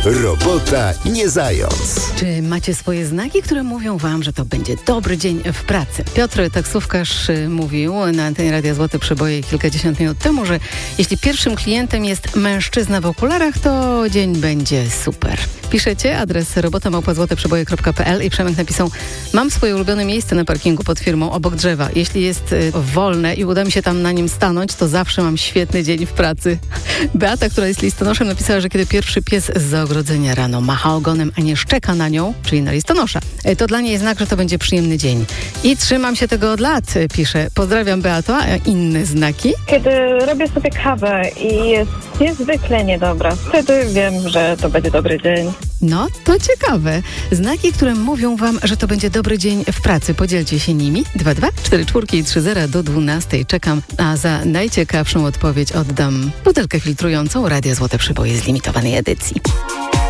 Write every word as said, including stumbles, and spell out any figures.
Robota nie zając. Czy macie swoje znaki, które mówią wam, że to będzie dobry dzień w pracy? Piotr, taksówkarz, mówił na antenie Radia Złote Przeboje kilkadziesiąt minut temu, że jeśli pierwszym klientem jest mężczyzna w okularach, to dzień będzie super. Piszecie adres robota małpa złote przeboje kropka p l i Przemek napisał: mam swoje ulubione miejsce na parkingu pod firmą obok drzewa. Jeśli jest y, wolne i uda mi się tam na nim stanąć, to zawsze mam świetny dzień w pracy. Beata, która jest listonoszem, napisała, że kiedy pierwszy pies z ogrodzenia rano macha ogonem, a nie szczeka na nią, czyli na listonosza, y, to dla niej znak, że to będzie przyjemny dzień. I trzymam się tego od lat, y, pisze. Pozdrawiam, Beato. A inne znaki? Kiedy robię sobie kawę i jest niezwykle niedobra, wtedy wiem, że to będzie dobry dzień. No, to ciekawe. Znaki, które mówią wam, że to będzie dobry dzień w pracy. Podzielcie się nimi. dwa dwa cztery cztery trzy zero do dwunastej. Czekam, a za najciekawszą odpowiedź oddam butelkę filtrującą Radia Złote Przeboje z limitowanej edycji.